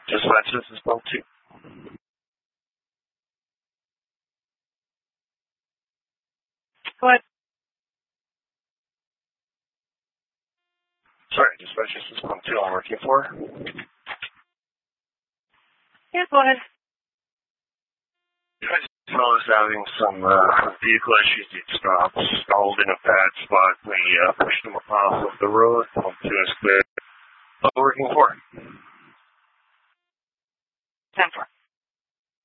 Dispatch, this is Pump 2. Go ahead. Sorry, Dispatch, this is Pump 2 I'm working for. Yeah, go ahead. I just was having some vehicle issues. It stopped, stalled in a bad spot. We pushed them off of the road. Pump 2 is clear. What are we working for? 10-4.